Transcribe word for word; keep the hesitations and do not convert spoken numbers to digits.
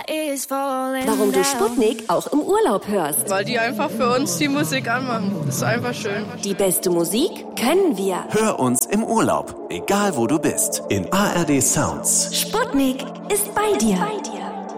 Warum du Sputnik auch im Urlaub hörst. Weil die einfach für uns die Musik anmachen. Das ist einfach schön. Die beste Musik können wir. Hör uns im Urlaub, egal wo du bist, in A R D Sounds. Sputnik ist bei dir.